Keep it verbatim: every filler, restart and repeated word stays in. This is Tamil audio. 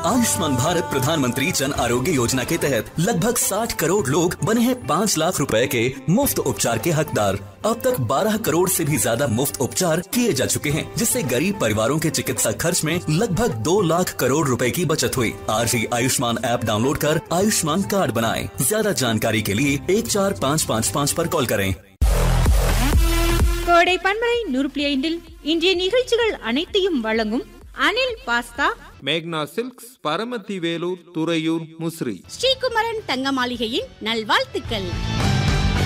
आयुष्मान भारत प्रधानमंत्री जन आरोग्य योजना के तहत लगभग साठ करोड़ लोग बने हैं पाँच लाख रुपए के मुफ्त उपचार के हकदार। अब तक बारह करोड़ से भी ज्यादा मुफ्त उपचार किए जा चुके हैं, जिससे गरीब परिवारों के चिकित्सा खर्च में लगभग दो लाख करोड़ रुपए की बचत हुई। आज ही आयुष्मान ऐप डाउनलोड कर आयुष्मान कार्ड बनाएं। ज्यादा जानकारी के लिए एक चार पाँच पाँच पाँच पर कॉल करें। கோடை பண்பலை நூறு புள்ளி ஐந்தில் இன்றைய நிகழ்ச்சிகள் அனைத்தையும் வழங்கும் அனில் பாஸ்தா, மேக்னா சில்க்ஸ், பரமத்தி வேலூர், துறையூர், முசிறி, ஸ்ரீகுமரன் தங்க மாளிகையின் நல்வாழ்த்துக்கள்.